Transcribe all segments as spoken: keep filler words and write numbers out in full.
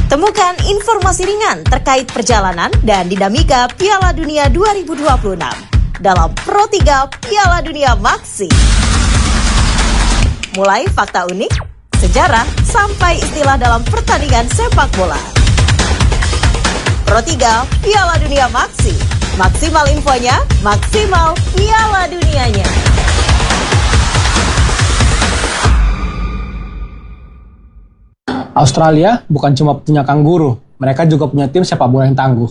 Temukan informasi ringan terkait perjalanan dan dinamika Piala Dunia dua ribu dua puluh enam dalam Pro tiga Piala Dunia Maxi. Mulai fakta unik, sejarah, sampai istilah dalam pertandingan sepak bola. Pro tiga Piala Dunia Maxi. Maksimal infonya, maksimal Piala Dunianya. Australia bukan cuma punya kanguru, mereka juga punya tim sepak bola yang tangguh.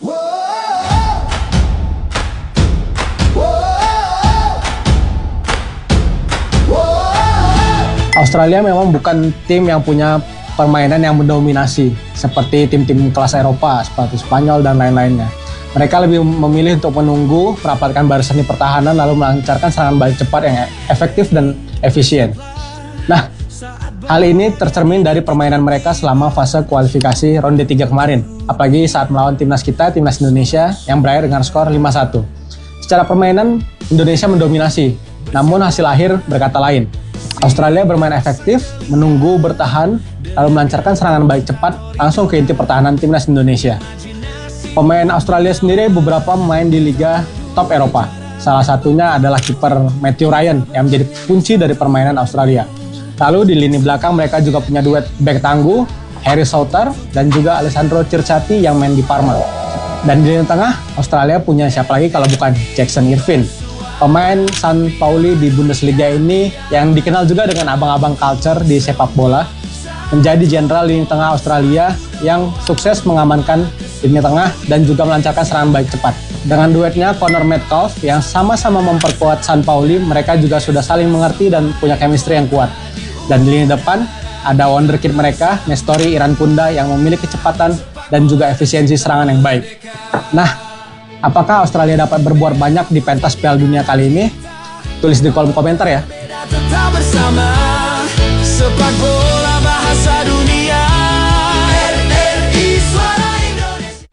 Australia memang bukan tim yang punya permainan yang mendominasi, seperti tim-tim kelas Eropa, seperti Spanyol dan lain-lainnya. Mereka lebih memilih untuk menunggu, merapatkan barisan di pertahanan, lalu melancarkan serangan balik cepat yang efektif dan efisien. Nah, hal ini tercermin dari permainan mereka selama fase kualifikasi ronde tiga kemarin, apalagi saat melawan timnas kita, timnas Indonesia, yang berakhir dengan skor lima satu. Secara permainan, Indonesia mendominasi, namun hasil akhir berkata lain. Australia bermain efektif, menunggu, bertahan, lalu melancarkan serangan balik cepat langsung ke inti pertahanan timnas Indonesia. Pemain Australia sendiri beberapa pemain di liga top Eropa. Salah satunya adalah kiper Matthew Ryan yang menjadi kunci dari permainan Australia. Lalu di lini belakang mereka juga punya duet bek tangguh, Harry Souttar dan juga Alessandro Circati yang main di Parma. Dan di lini tengah, Australia punya siapa lagi kalau bukan Jackson Irvine. Pemain San Pauli di Bundesliga ini yang dikenal juga dengan abang-abang culture di sepak bola, menjadi jenderal lini tengah Australia yang sukses mengamankan lini tengah dan juga melancarkan serangan balik cepat. Dengan duetnya Connor Metcalf yang sama-sama memperkuat San Pauli, mereka juga sudah saling mengerti dan punya chemistry yang kuat. Dan di lini depan ada wonderkid mereka, Nestori Irankunda yang memiliki kecepatan dan juga efisiensi serangan yang baik. Nah, apakah Australia dapat berbuat banyak di pentas Piala Dunia kali ini? Tulis di kolom komentar ya. Tetap bersama sepak bola bahasa dunia. R R I Suara Indonesia.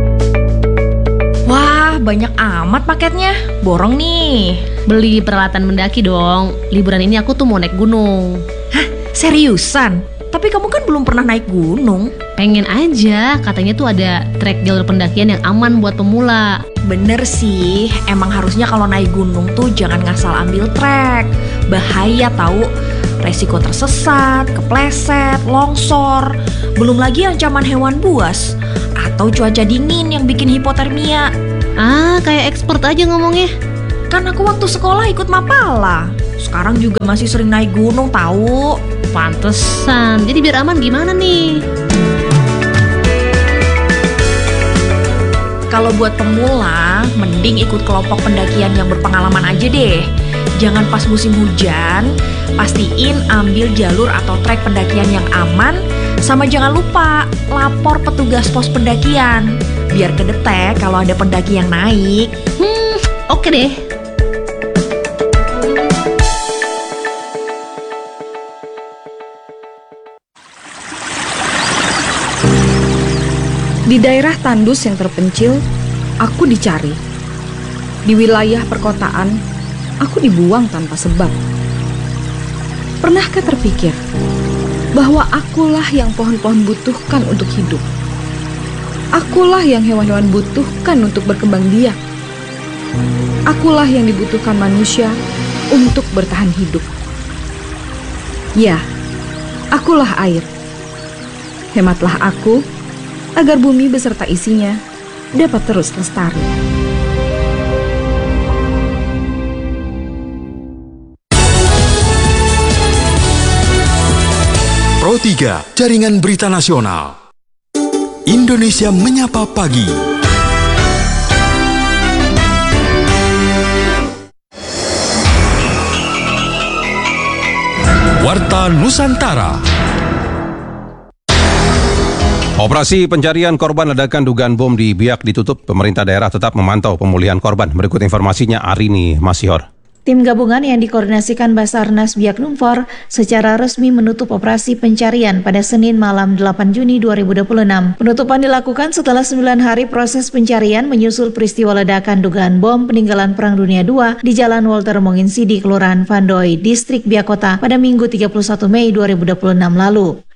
Wah, banyak amat paketnya. Borong nih. Beli peralatan mendaki dong. Liburan ini aku tuh mau naik gunung. Hah? Seriusan? Tapi kamu kan belum pernah naik gunung. Pengen aja, katanya tuh ada trek jalur pendakian yang aman buat pemula. Bener sih, emang harusnya kalau naik gunung tuh jangan ngasal ambil trek. Bahaya tahu, resiko tersesat, kepleset, longsor. Belum lagi ancaman hewan buas atau cuaca dingin yang bikin hipotermia. Ah, kayak expert aja ngomongnya. Kan aku waktu sekolah ikut Mapala. Sekarang juga masih sering naik gunung tahu. Pantesan. Jadi biar aman gimana nih? Kalau buat pemula, mending ikut kelompok pendakian yang berpengalaman aja deh. Jangan pas musim hujan, pastiin ambil jalur atau trek pendakian yang aman. Sama jangan lupa lapor petugas pos pendakian, biar kedetek kalau ada pendaki yang naik. Hmm, oke deh. Di daerah tandus yang terpencil, aku dicari. Di wilayah perkotaan, aku dibuang tanpa sebab. Pernahkah terpikir bahwa akulah yang pohon-pohon butuhkan untuk hidup? Akulah yang hewan-hewan butuhkan untuk berkembang biak. Akulah yang dibutuhkan manusia untuk bertahan hidup. Ya, akulah air. Hematlah aku agar bumi beserta isinya dapat terus lestari. Pro tiga, Jaringan Berita Nasional. Indonesia Menyapa Pagi. Warta Nusantara. Operasi pencarian korban ledakan dugaan bom di Biak ditutup. Pemerintah daerah tetap memantau pemulihan korban. Berikut informasinya Arini Masihor. Tim gabungan yang dikoordinasikan Basarnas Biak Numfor secara resmi menutup operasi pencarian pada Senin malam delapan Juni dua ribu dua puluh enam. Penutupan dilakukan setelah sembilan hari proses pencarian menyusul peristiwa ledakan dugaan bom peninggalan Perang Dunia dua di Jalan Walter Monginsidi, Kelurahan Vandoy, Distrik Biak Kota pada Minggu tiga puluh satu Mei dua ribu dua puluh enam lalu.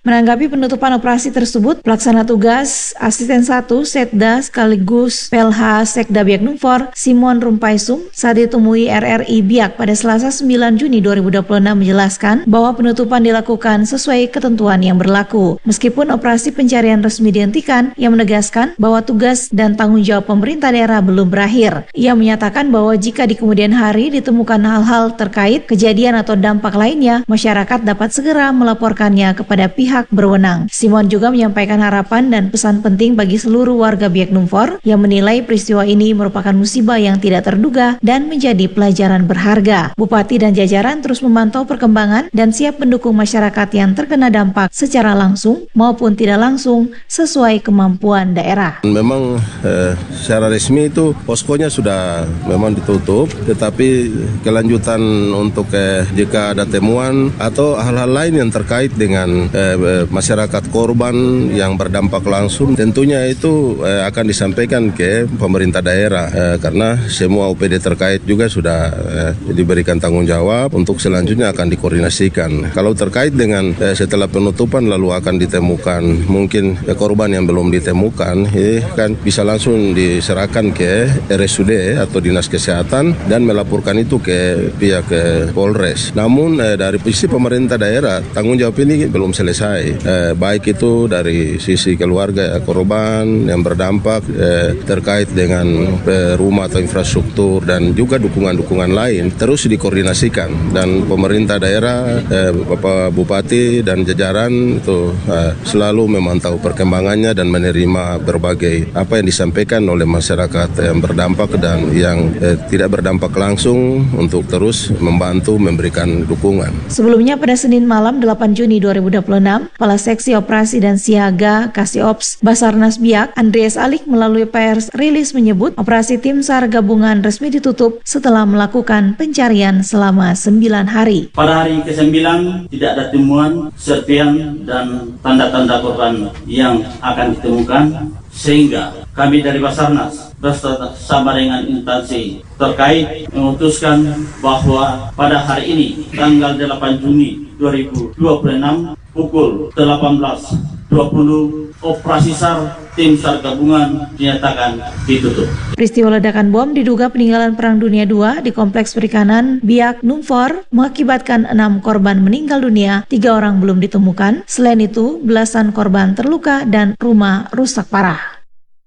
Menanggapi penutupan operasi tersebut, pelaksana tugas Asisten satu Setda sekaligus P L H Sekda Biak Numfor, Simon Rumpaisum, saat ditemui R R I Biak pada Selasa sembilan Juni dua ribu dua puluh enam menjelaskan bahwa penutupan dilakukan sesuai ketentuan yang berlaku. Meskipun operasi pencarian resmi dihentikan, ia menegaskan bahwa tugas dan tanggung jawab pemerintah daerah belum berakhir. Ia menyatakan bahwa jika di kemudian hari ditemukan hal-hal terkait kejadian atau dampak lainnya, masyarakat dapat segera melaporkannya kepada pihak berwenang. Simon juga menyampaikan harapan dan pesan penting bagi seluruh warga Biak Numfor yang menilai peristiwa ini merupakan musibah yang tidak terduga dan menjadi pelajaran berharga. Bupati dan jajaran terus memantau perkembangan dan siap mendukung masyarakat yang terkena dampak secara langsung maupun tidak langsung sesuai kemampuan daerah. Memang eh, secara resmi itu poskonya sudah memang ditutup, tetapi kelanjutan untuk eh, jika ada temuan atau hal-hal lain yang terkait dengan eh, masyarakat korban yang berdampak langsung, tentunya itu eh, akan disampaikan ke pemerintah daerah eh, karena semua O P D terkait juga sudah eh, diberikan tanggung jawab untuk selanjutnya akan dikoordinasikan. Kalau terkait dengan eh, setelah penutupan lalu akan ditemukan mungkin eh, korban yang belum ditemukan, eh, kan bisa langsung diserahkan ke R S U D atau Dinas Kesehatan dan melaporkan itu ke pihak eh, Polres. Namun eh, dari sisi pemerintah daerah tanggung jawab ini belum selesai. Eh, baik itu dari sisi keluarga korban yang berdampak eh, terkait dengan eh, rumah atau infrastruktur dan juga dukungan-dukungan lain terus dikoordinasikan dan pemerintah daerah, eh, Bapak Bupati dan jajaran itu eh, selalu memantau perkembangannya dan menerima berbagai apa yang disampaikan oleh masyarakat yang berdampak dan yang eh, tidak berdampak langsung untuk terus membantu memberikan dukungan. Sebelumnya pada Senin malam delapan Juni dua ribu dua puluh enam, Kepala Seksi Operasi dan Siaga Kasiops Basarnas Biak, Andreas Alik melalui pers rilis menyebut operasi tim SAR gabungan resmi ditutup setelah melakukan pencarian selama sembilan hari. Pada hari kesembilan tidak ada temuan, serpian dan tanda-tanda korban yang akan ditemukan, sehingga kami dari Basarnas bersama dengan instansi terkait memutuskan bahwa pada hari ini tanggal delapan Juni dua ribu dua puluh enam pukul delapan belas dua puluh operasi SAR tim SAR gabungan dinyatakan ditutup. Peristiwa ledakan bom diduga peninggalan Perang Dunia kedua di Kompleks Perikanan Biak Numfor mengakibatkan enam korban meninggal dunia, tiga orang belum ditemukan. Selain itu, belasan korban terluka dan rumah rusak parah.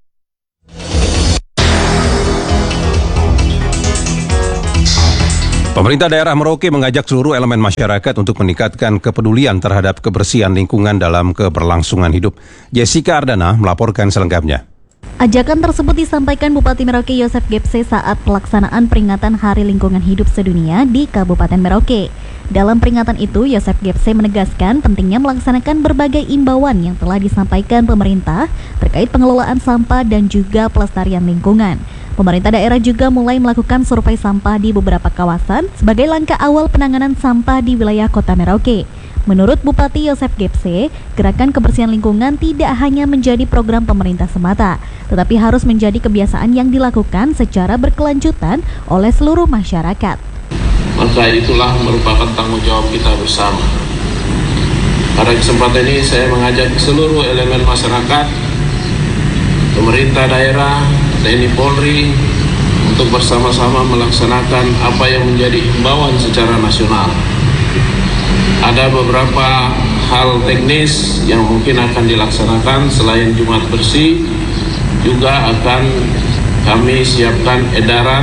Pemerintah daerah Merauke mengajak seluruh elemen masyarakat untuk meningkatkan kepedulian terhadap kebersihan lingkungan dalam keberlangsungan hidup. Jessica Ardana melaporkan selengkapnya. Ajakan tersebut disampaikan Bupati Merauke Yosef Gepse saat pelaksanaan peringatan Hari Lingkungan Hidup Sedunia di Kabupaten Merauke. Dalam peringatan itu, Yosef Gepse menegaskan pentingnya melaksanakan berbagai imbauan yang telah disampaikan pemerintah terkait pengelolaan sampah dan juga pelestarian lingkungan. Pemerintah daerah juga mulai melakukan survei sampah di beberapa kawasan sebagai langkah awal penanganan sampah di wilayah Kota Merauke. Menurut Bupati Yosef Gepse, gerakan kebersihan lingkungan tidak hanya menjadi program pemerintah semata, tetapi harus menjadi kebiasaan yang dilakukan secara berkelanjutan oleh seluruh masyarakat. Maka itulah merupakan tanggung jawab kita bersama. Pada kesempatan ini saya mengajak seluruh elemen masyarakat, pemerintah daerah, T N I Polri untuk bersama-sama melaksanakan apa yang menjadi himbauan secara nasional. Ada beberapa hal teknis yang mungkin akan dilaksanakan selain Jumat bersih, juga akan kami siapkan edaran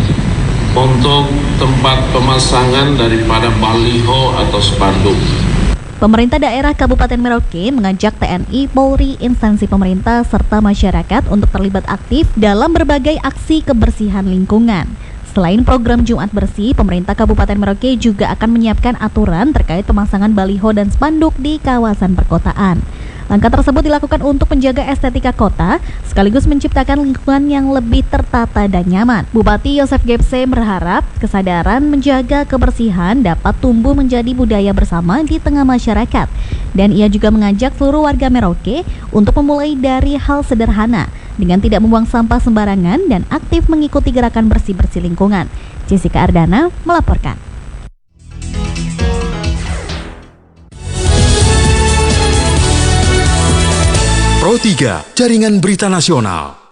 untuk tempat pemasangan daripada baliho atau spanduk. Pemerintah daerah Kabupaten Merauke mengajak T N I, Polri, instansi pemerintah, serta masyarakat untuk terlibat aktif dalam berbagai aksi kebersihan lingkungan. Selain program Jumat Bersih, pemerintah Kabupaten Merauke juga akan menyiapkan aturan terkait pemasangan baliho dan spanduk di kawasan perkotaan. Langkah tersebut dilakukan untuk menjaga estetika kota, sekaligus menciptakan lingkungan yang lebih tertata dan nyaman. Bupati Yosef Gepse berharap kesadaran menjaga kebersihan dapat tumbuh menjadi budaya bersama di tengah masyarakat. Dan ia juga mengajak seluruh warga Merauke untuk memulai dari hal sederhana, dengan tidak membuang sampah sembarangan dan aktif mengikuti gerakan bersih-bersih lingkungan. Jessica Ardana melaporkan. Pro tiga, Jaringan Berita Nasional.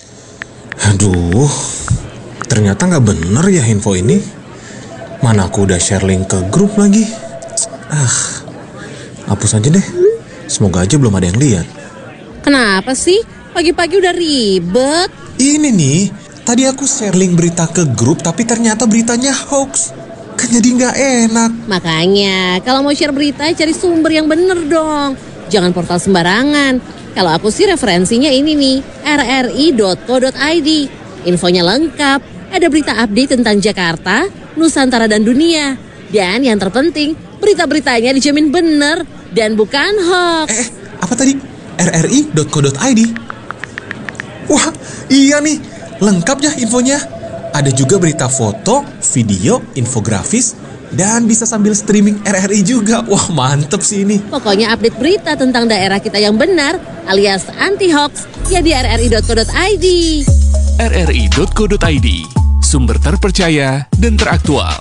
Aduh, ternyata nggak bener ya info ini. Mana aku udah share link ke grup lagi. Ah, hapus aja deh. Semoga aja belum ada yang lihat. Kenapa sih? Pagi-pagi udah ribet. Ini nih, tadi aku share link berita ke grup tapi ternyata beritanya hoax. Kan jadi nggak enak. Makanya, kalau mau share berita cari sumber yang bener dong. Jangan portal sembarangan. Kalau aku sih referensinya ini nih, r r i dot co dot i d. Infonya lengkap, ada berita update tentang Jakarta, Nusantara dan dunia. Dan yang terpenting, berita-beritanya dijamin bener dan bukan hoax. Eh, apa tadi? r r i dot co dot i d. Wah, iya nih, lengkap ya infonya. Ada juga berita foto, video, infografis, dan bisa sambil streaming R R I juga. Wah, mantep sih ini. Pokoknya update berita tentang daerah kita yang benar, alias anti-hoax, ya di r r i dot co dot i d. r r i dot co dot i d, sumber terpercaya dan teraktual.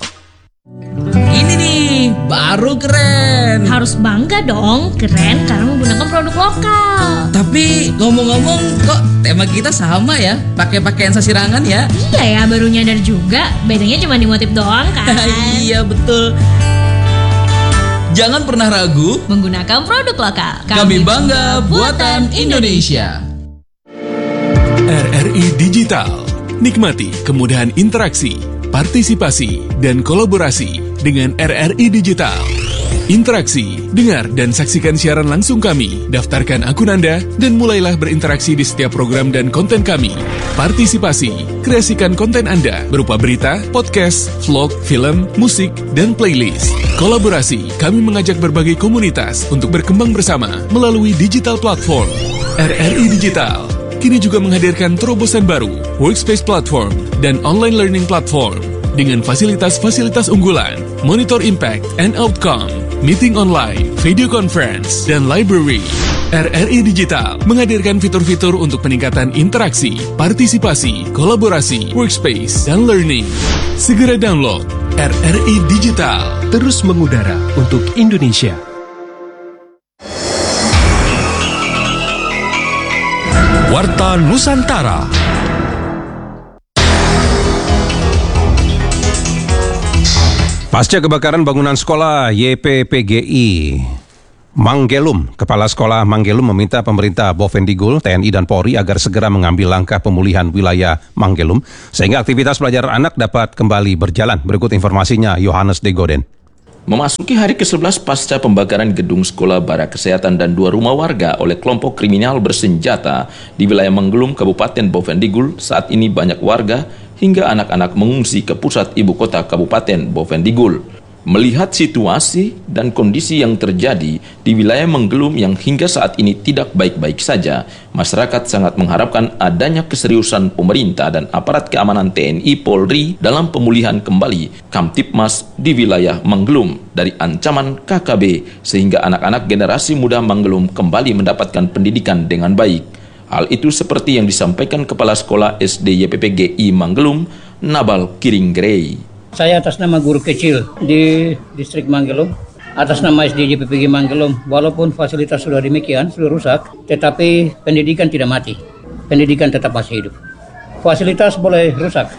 Ini nih, baru keren. Harus bangga dong, keren karena menggunakan produk lokal. Tapi ngomong-ngomong kok tema kita sama ya, pakai pakaian sasirangan ya. Iya ya, baru nyadar juga, bedanya cuma di motif doang kan. Iya betul. Jangan pernah ragu menggunakan produk lokal. Kami bangga buatan Indonesia. R R I Digital, nikmati kemudahan interaksi, partisipasi, dan kolaborasi dengan R R I Digital. Interaksi, dengar dan saksikan siaran langsung kami, daftarkan akun Anda, dan mulailah berinteraksi di setiap program dan konten kami. Partisipasi, kreasikan konten Anda berupa berita, podcast, vlog, film, musik, dan playlist. Kolaborasi, kami mengajak berbagai komunitas untuk berkembang bersama melalui digital platform. R R I Digital kini juga menghadirkan terobosan baru, workspace platform, dan online learning platform dengan fasilitas-fasilitas unggulan, monitor impact and outcome, meeting online, video conference, dan library. R R I Digital menghadirkan fitur-fitur untuk peningkatan interaksi, partisipasi, kolaborasi, workspace, dan learning. Segera download R R I Digital. Terus mengudara untuk Indonesia. Warta Nusantara. Pasca kebakaran bangunan sekolah Y P P G I Manggelum, Kepala Sekolah Manggelum meminta pemerintah Bovendigul, T N I dan Polri agar segera mengambil langkah pemulihan wilayah Manggelum sehingga aktivitas belajar anak dapat kembali berjalan. Berikut informasinya, Yohanes Degoden. Memasuki hari kesebelas pasca pembakaran gedung sekolah, bara kesehatan, dan dua rumah warga oleh kelompok kriminal bersenjata di wilayah Manggelum, Kabupaten Bovendigul, saat ini banyak warga hingga anak-anak mengungsi ke pusat ibu kota Kabupaten Bovendigul. Melihat situasi dan kondisi yang terjadi di wilayah Manggelum yang hingga saat ini tidak baik-baik saja, masyarakat sangat mengharapkan adanya keseriusan pemerintah dan aparat keamanan T N I Polri dalam pemulihan kembali Kamtipmas di wilayah Manggelum dari ancaman K K B sehingga anak-anak generasi muda Manggelum kembali mendapatkan pendidikan dengan baik. Hal itu seperti yang disampaikan Kepala Sekolah S D Y P P G I Manggelum, Nabal Kiringgrey. Saya atas nama guru kecil di distrik Manggelum, atas nama S D Y P P G Manggelum, walaupun fasilitas sudah demikian, sudah rusak, tetapi pendidikan tidak mati. Pendidikan tetap masih hidup. Fasilitas boleh rusak,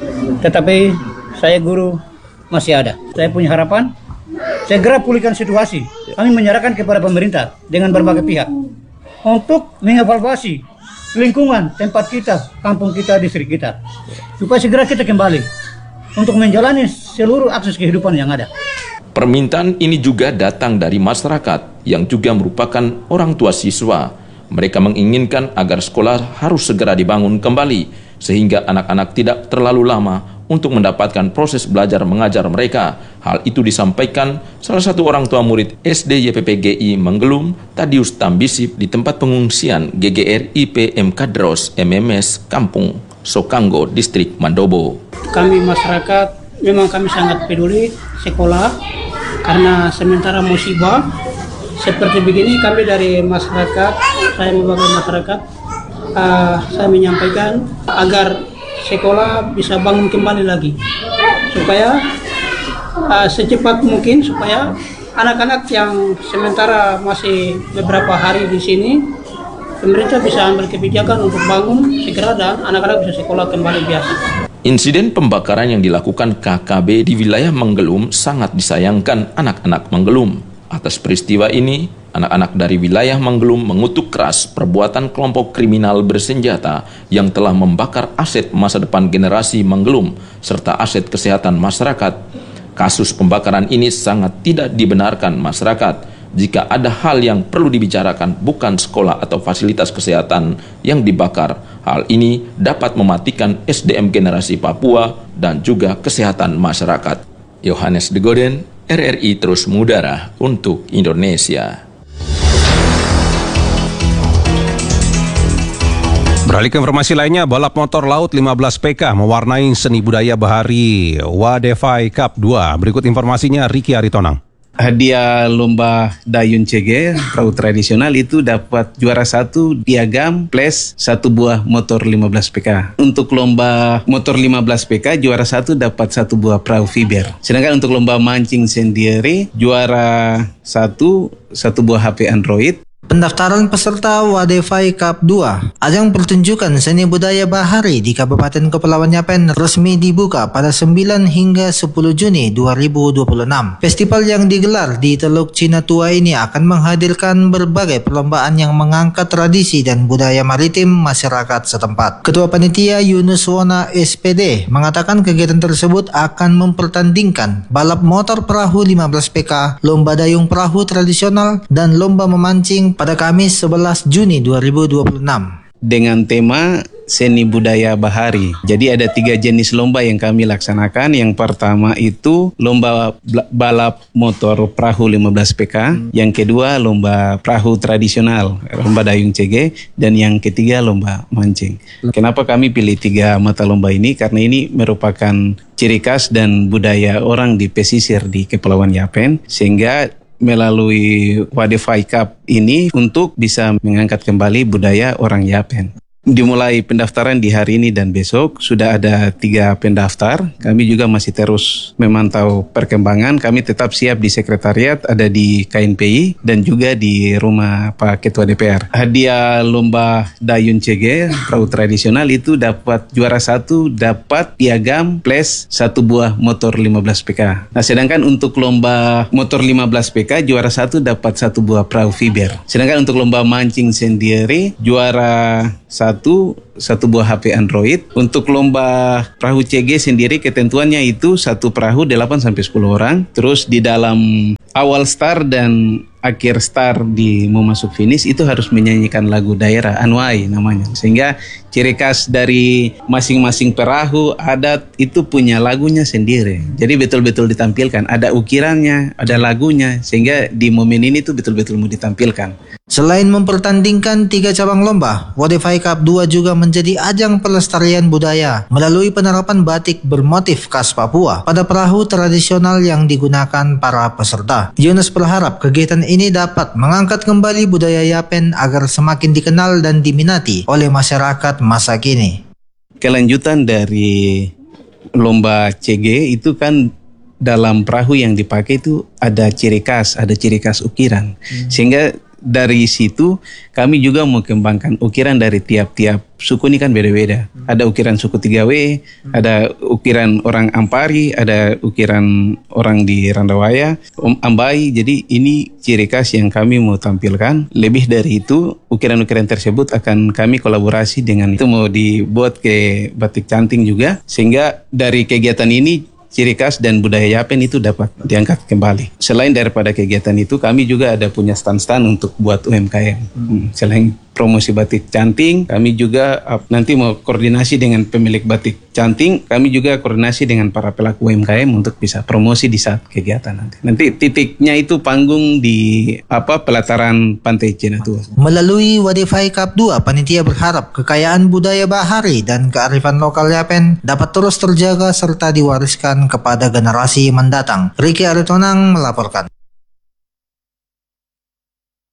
tetapi saya guru masih ada. Saya punya harapan, segera pulihkan situasi. Kami menyerahkan kepada pemerintah dengan berbagai pihak untuk mengevaluasi lingkungan tempat kita, kampung kita, distrik kita, supaya segera kita kembali untuk menjalani seluruh akses kehidupan yang ada. Permintaan ini juga datang dari masyarakat yang juga merupakan orang tua siswa. Mereka menginginkan agar sekolah harus segera dibangun kembali, sehingga anak-anak tidak terlalu lama untuk mendapatkan proses belajar mengajar mereka. Hal itu disampaikan salah satu orang tua murid S D Y P P G I Manggelum, Tadius Tambisip, di tempat pengungsian G G R I P M Kadros M M S Kampung Sokanggo, Distrik Mandobo. Kami masyarakat memang kami sangat peduli sekolah karena sementara musibah seperti begini, kami dari masyarakat, saya mewakili masyarakat, uh, saya menyampaikan agar sekolah bisa bangun kembali lagi supaya uh, secepat mungkin supaya anak-anak yang sementara masih beberapa hari di sini pemerintah bisa ambil kebijakan untuk bangun segera dan anak-anak bisa sekolah kembali biasa. Insiden pembakaran yang dilakukan K K B di wilayah Menggelum sangat disayangkan anak-anak Menggelum. Atas peristiwa ini, anak-anak dari wilayah Menggelum mengutuk keras perbuatan kelompok kriminal bersenjata yang telah membakar aset masa depan generasi Menggelum serta aset kesehatan masyarakat. Kasus pembakaran ini sangat tidak dibenarkan masyarakat. Jika ada hal yang perlu dibicarakan bukan sekolah atau fasilitas kesehatan yang dibakar, hal ini dapat mematikan S D M generasi Papua dan juga kesehatan masyarakat. Yohanes De Goden, R R I terus mengudara untuk Indonesia. Beralih ke informasi lainnya, balap motor laut lima belas P K mewarnai seni budaya bahari Wadefai Cup dua. Berikut informasinya, Riki Aritonang. Hadiah lomba Dayun C G perahu tradisional itu dapat juara satu piagam plus satu buah motor lima belas P K. Untuk lomba motor lima belas P K juara satu dapat satu buah perahu fiber. Sedangkan untuk lomba mancing sendiri juara satu satu buah H P Android. Pendaftaran peserta Wadefai Cup dua, ajang pertunjukan seni budaya bahari di Kabupaten Kepulauan Yapen resmi dibuka pada sembilan hingga sepuluh Juni dua ribu dua puluh enam. Festival yang digelar di Teluk Cina Tua ini akan menghadirkan berbagai perlombaan yang mengangkat tradisi dan budaya maritim masyarakat setempat. Ketua Panitia Yunus Wona S P D mengatakan kegiatan tersebut akan mempertandingkan balap motor perahu lima belas P K, lomba dayung perahu tradisional, dan lomba memancing pada Kamis sebelas Juni dua ribu dua puluh enam. Dengan tema seni budaya bahari. Jadi ada tiga jenis lomba yang kami laksanakan. Yang pertama itu lomba balap motor perahu lima belas P K. Yang kedua lomba perahu tradisional, lomba dayung C G. Dan yang ketiga lomba mancing. Kenapa kami pilih tiga mata lomba ini? Karena ini merupakan ciri khas dan budaya orang di pesisir di Kepulauan Yapen. Sehingga melalui Wadefai Cup ini untuk bisa mengangkat kembali budaya orang Yapen. Dimulai pendaftaran di hari ini dan besok, sudah ada tiga pendaftar. Kami juga masih terus memantau perkembangan. Kami tetap siap di sekretariat, ada di K N P I dan juga di rumah Pak Ketua D P R. Hadiah lomba Dayun C G perahu tradisional itu dapat juara satu dapat piagam plus satu buah motor lima belas P K. Nah, sedangkan untuk lomba motor lima belas P K juara satu dapat satu buah perahu fiber. Sedangkan untuk lomba mancing sendiri juara satu satu buah H P Android. Untuk lomba perahu C G sendiri ketentuannya itu satu perahu delapan sampai sepuluh orang. Terus di dalam awal start dan akhir start di mau masuk finish itu harus menyanyikan lagu daerah Anwai namanya. Sehingga ciri khas dari masing-masing perahu adat itu punya lagunya sendiri. Jadi betul-betul ditampilkan, ada ukirannya, ada lagunya, sehingga di momen ini tuh betul-betul mau ditampilkan. Selain mempertandingkan tiga cabang lomba, Wadefai Cup dua juga menjadi ajang pelestarian budaya melalui penerapan batik bermotif khas Papua pada perahu tradisional yang digunakan para peserta. Yunus berharap kegiatan ini dapat mengangkat kembali budaya Yapen agar semakin dikenal dan diminati oleh masyarakat masa kini. Kelanjutan dari lomba C G itu kan dalam perahu yang dipakai itu ada ciri khas, ada ciri khas ukiran. Hmm. Sehingga dari situ kami juga mengembangkan ukiran dari tiap-tiap suku ini kan beda-beda. Hmm. Ada ukiran suku tiga W, hmm. ada ukiran orang Ampari, ada ukiran orang di Randawaya, Ambai. Jadi ini ciri khas yang kami mau tampilkan. Lebih dari itu, ukiran-ukiran tersebut akan kami kolaborasi dengan itu mau dibuat ke batik canting juga. Sehingga dari kegiatan ini ciri khas dan budaya Yapen itu dapat diangkat kembali. Selain daripada kegiatan itu, kami juga ada punya stand-stand untuk buat U M K M. Hmm. Selain promosi batik canting, kami juga uh, nanti mau koordinasi dengan pemilik batik canting, kami juga koordinasi dengan para pelaku U M K M untuk bisa promosi di saat kegiatan nanti. Nanti titiknya itu panggung di apa pelataran Pantai Cina Tua. Melalui Wadefai Cup dua, panitia berharap kekayaan budaya bahari dan kearifan lokal Yapen dapat terus terjaga serta diwariskan kepada generasi mendatang. Riki Aritonang melaporkan.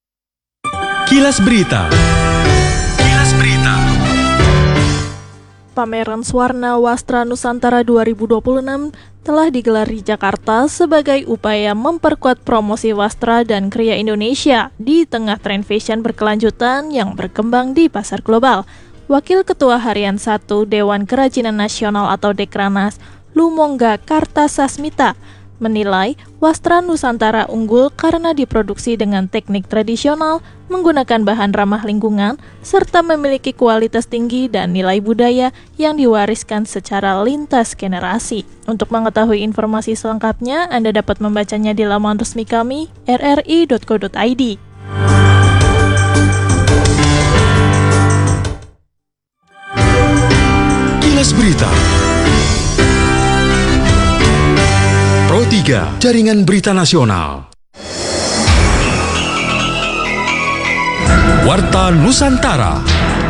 Kilas Berita. Kilas Berita. pameran Swarna Wastra Nusantara dua ribu dua puluh enam telah digelar di Jakarta sebagai upaya memperkuat promosi wastra dan kriya Indonesia di tengah tren fashion berkelanjutan yang berkembang di pasar global. Wakil Ketua Harian satu Dewan Kerajinan Nasional atau Dekranas, Lumongga Kartasasmita, menilai wastra Nusantara unggul karena diproduksi dengan teknik tradisional, menggunakan bahan ramah lingkungan, serta memiliki kualitas tinggi dan nilai budaya yang diwariskan secara lintas generasi. Untuk mengetahui informasi selengkapnya, Anda dapat membacanya di laman resmi kami, r r i dot co dot i d. Kilas Berita Pro tiga, Jaringan Berita Nasional. Warta Nusantara.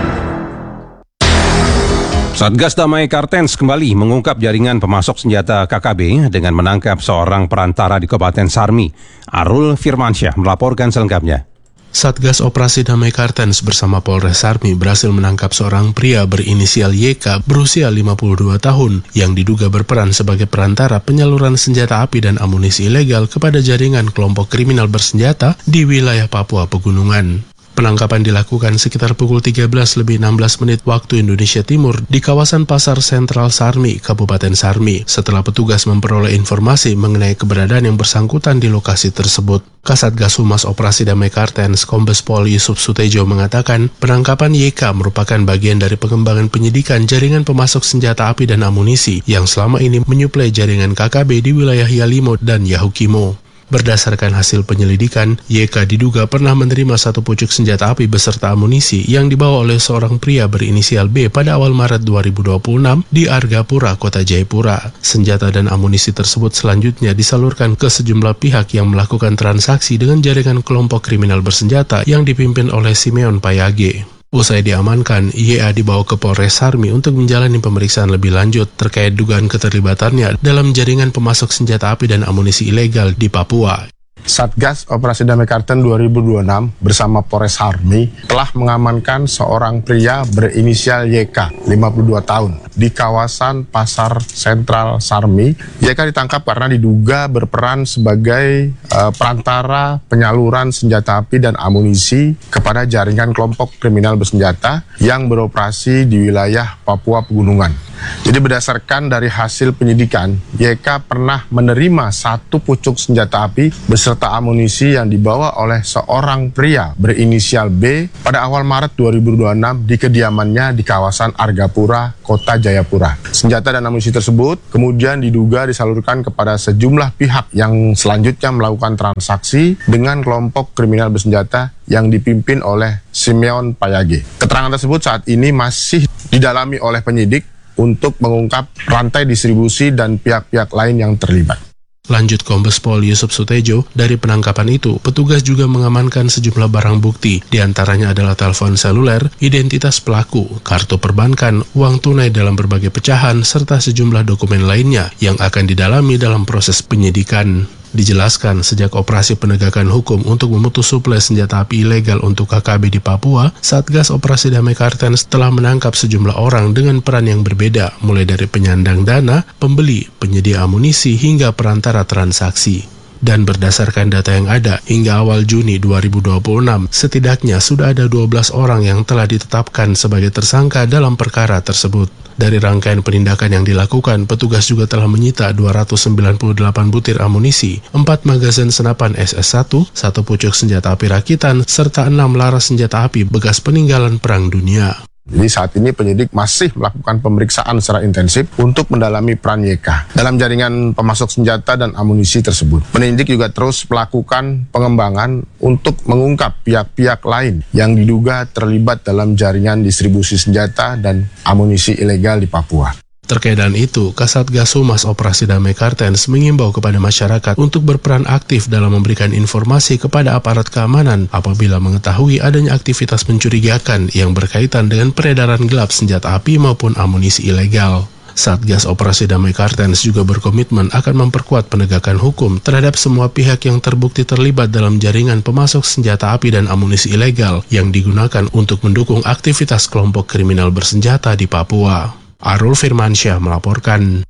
Satgas Damai Kartens kembali mengungkap jaringan pemasok senjata K K B dengan menangkap seorang perantara di Kabupaten Sarmi. Arul Firmansyah melaporkan selengkapnya. Satgas Operasi Damai Kartens bersama Polres Sarmi berhasil menangkap seorang pria berinisial Y K berusia lima puluh dua tahun yang diduga berperan sebagai perantara penyaluran senjata api dan amunisi ilegal kepada jaringan kelompok kriminal bersenjata di wilayah Papua Pegunungan. Penangkapan dilakukan sekitar pukul tiga belas lebih enam belas menit waktu Indonesia Timur di kawasan Pasar Sentral Sarmi, Kabupaten Sarmi, setelah petugas memperoleh informasi mengenai keberadaan yang bersangkutan di lokasi tersebut. Kasatgas Humas Operasi Damai Kartens, Kombes Pol Yusuf Sutejo mengatakan penangkapan Y K merupakan bagian dari pengembangan penyidikan jaringan pemasok senjata api dan amunisi yang selama ini menyuplai jaringan K K B di wilayah Yalimo dan Yahukimo. Berdasarkan hasil penyelidikan, Y K diduga pernah menerima satu pucuk senjata api beserta amunisi yang dibawa oleh seorang pria berinisial B pada awal Maret dua ribu dua puluh enam di Argapura, Kota Jayapura. Senjata dan amunisi tersebut selanjutnya disalurkan ke sejumlah pihak yang melakukan transaksi dengan jaringan kelompok kriminal bersenjata yang dipimpin oleh Simeon Payage. Usai diamankan, Y A dibawa ke Polres Sarmi untuk menjalani pemeriksaan lebih lanjut terkait dugaan keterlibatannya dalam jaringan pemasok senjata api dan amunisi ilegal di Papua. Satgas Operasi Damai Kartens dua ribu dua puluh enam bersama Polres Sarmi telah mengamankan seorang pria berinisial Y K, lima puluh dua tahun, di kawasan Pasar Sentral Sarmi. Y K ditangkap karena diduga berperan sebagai uh, perantara penyaluran senjata api dan amunisi kepada jaringan kelompok kriminal bersenjata yang beroperasi di wilayah Papua Pegunungan. Jadi berdasarkan dari hasil penyidikan, Y K pernah menerima satu pucuk senjata api beserta amunisi yang dibawa oleh seorang pria berinisial B pada awal Maret dua ribu dua puluh enam di kediamannya di kawasan Argapura, Kota Jayapura. Senjata dan amunisi tersebut kemudian diduga disalurkan kepada sejumlah pihak yang selanjutnya melakukan transaksi dengan kelompok kriminal bersenjata yang dipimpin oleh Simeon Payage. Keterangan tersebut saat ini masih didalami oleh penyidik untuk mengungkap rantai distribusi dan pihak-pihak lain yang terlibat. Lanjut Kombes Pol Yusuf Sutejo, dari penangkapan itu, petugas juga mengamankan sejumlah barang bukti, diantaranya adalah telepon seluler, identitas pelaku, kartu perbankan, uang tunai dalam berbagai pecahan, serta sejumlah dokumen lainnya yang akan didalami dalam proses penyidikan. Dijelaskan, sejak operasi penegakan hukum untuk memutus suplai senjata api ilegal untuk K K B di Papua, Satgas Operasi Damai Kartens telah menangkap sejumlah orang dengan peran yang berbeda, mulai dari penyandang dana, pembeli, penyedia amunisi, hingga perantara transaksi. Dan berdasarkan data yang ada, hingga awal Juni dua ribu dua puluh enam, setidaknya sudah ada dua belas orang yang telah ditetapkan sebagai tersangka dalam perkara tersebut. Dari rangkaian penindakan yang dilakukan, petugas juga telah menyita dua ratus sembilan puluh delapan butir amunisi, empat magazin senapan S S satu, satu pucuk senjata api rakitan, serta enam laras senjata api bekas peninggalan Perang Dunia. Jadi saat ini penyidik masih melakukan pemeriksaan secara intensif untuk mendalami peran Y K dalam jaringan pemasok senjata dan amunisi tersebut. Penyidik juga terus melakukan pengembangan untuk mengungkap pihak-pihak lain yang diduga terlibat dalam jaringan distribusi senjata dan amunisi ilegal di Papua. Terkait dengan itu, Kasatgas Humas Operasi Damai Kartens mengimbau kepada masyarakat untuk berperan aktif dalam memberikan informasi kepada aparat keamanan apabila mengetahui adanya aktivitas mencurigakan yang berkaitan dengan peredaran gelap senjata api maupun amunisi ilegal. Satgas Operasi Damai Kartens juga berkomitmen akan memperkuat penegakan hukum terhadap semua pihak yang terbukti terlibat dalam jaringan pemasok senjata api dan amunisi ilegal yang digunakan untuk mendukung aktivitas kelompok kriminal bersenjata di Papua. Arul Firmansyah melaporkan.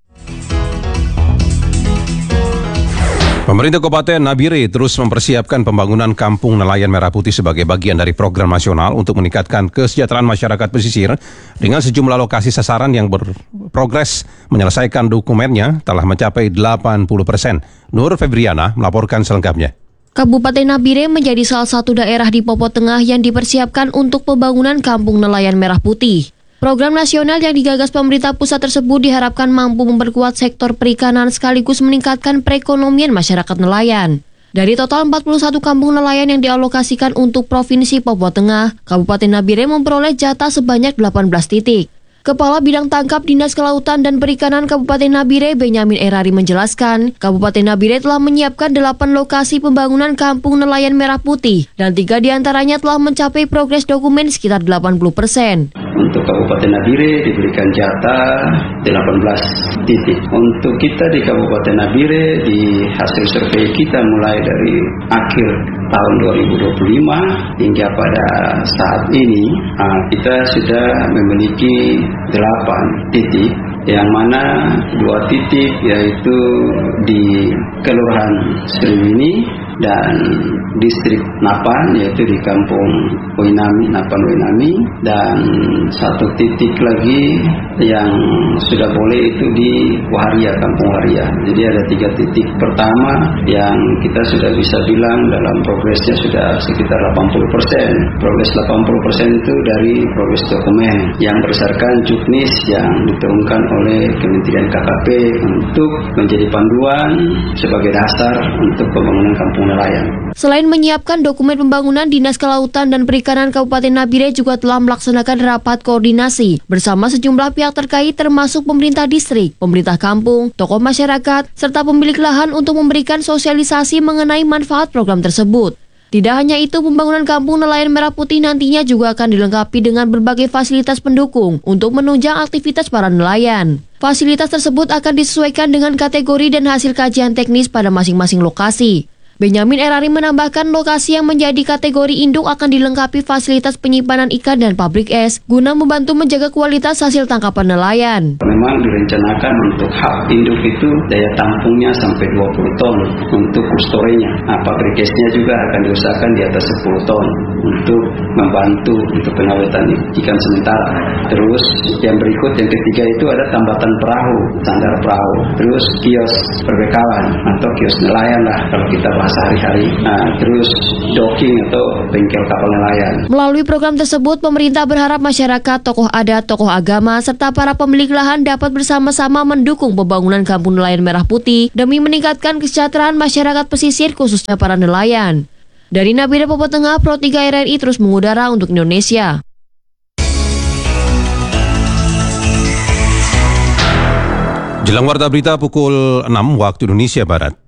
Pemerintah Kabupaten Nabire terus mempersiapkan pembangunan Kampung Nelayan Merah Putih sebagai bagian dari program nasional untuk meningkatkan kesejahteraan masyarakat pesisir dengan sejumlah lokasi sasaran yang berprogres menyelesaikan dokumennya telah mencapai delapan puluh persen. Nur Febriana melaporkan selengkapnya. Kabupaten Nabire menjadi salah satu daerah di Papua Tengah yang dipersiapkan untuk pembangunan Kampung Nelayan Merah Putih. Program nasional yang digagas pemerintah pusat tersebut diharapkan mampu memperkuat sektor perikanan sekaligus meningkatkan perekonomian masyarakat nelayan. Dari total empat puluh satu kampung nelayan yang dialokasikan untuk Provinsi Papua Tengah, Kabupaten Nabire memperoleh jatah sebanyak delapan belas titik. Kepala Bidang Tangkap Dinas Kelautan dan Perikanan Kabupaten Nabire, Benyamin Erari menjelaskan, Kabupaten Nabire telah menyiapkan delapan lokasi pembangunan Kampung Nelayan Merah Putih dan tiga diantaranya telah mencapai progres dokumen sekitar delapan puluh persen. Untuk Kabupaten Nabire diberikan jatah delapan belas titik. Untuk kita di Kabupaten Nabire, di hasil survei kita mulai dari akhir tahun dua ribu dua puluh lima hingga pada saat ini, kita sudah memiliki delapan titik, yang mana dua titik yaitu di Kelurahan Sriwini dan distrik Napan, yaitu di Kampung Wainami, Napan Wainami, dan satu titik lagi yang sudah boleh itu di Waharia, Kampung Waharia. Jadi ada tiga titik pertama yang kita sudah bisa bilang dalam progresnya sudah sekitar delapan puluh persen. Progres delapan puluh persen itu dari progres dokumen yang berdasarkan juknis yang diturunkan oleh Kementerian K K P untuk menjadi panduan sebagai dasar untuk pembangunan kampung nelayan. Selain menyiapkan dokumen pembangunan, Dinas Kelautan dan Perikanan Kabupaten Nabire juga telah melaksanakan rapat koordinasi bersama sejumlah pihak terkait termasuk pemerintah distrik, pemerintah kampung, tokoh masyarakat, serta pemilik lahan untuk memberikan sosialisasi mengenai manfaat program tersebut. Tidak hanya itu, pembangunan Kampung Nelayan Merah Putih nantinya juga akan dilengkapi dengan berbagai fasilitas pendukung untuk menunjang aktivitas para nelayan. Fasilitas tersebut akan disesuaikan dengan kategori dan hasil kajian teknis pada masing-masing lokasi. Benyamin Erari menambahkan lokasi yang menjadi kategori induk akan dilengkapi fasilitas penyimpanan ikan dan pabrik es guna membantu menjaga kualitas hasil tangkapan nelayan. Memang direncanakan untuk hub induk itu daya tampungnya sampai dua puluh ton untuk storenya. Nah, pabrik esnya juga akan diusahakan di atas sepuluh ton untuk membantu untuk pengawetan ikan sementara. Terus yang berikut, yang ketiga itu ada tambatan perahu, standar perahu. Terus kios perbekalan atau kios nelayan lah kalau kita bahas sehari-hari. Nah, terus docking atau bengkel kapal nelayan. Melalui program tersebut, pemerintah berharap masyarakat, tokoh adat, tokoh agama, serta para pemilik lahan dapat bersama-sama mendukung pembangunan Kampung Nelayan Merah Putih demi meningkatkan kesejahteraan masyarakat pesisir khususnya para nelayan. Dari Nabire, Papua Tengah, Pro tiga R R I terus mengudara untuk Indonesia. Jelang warta berita pukul enam waktu Indonesia Barat.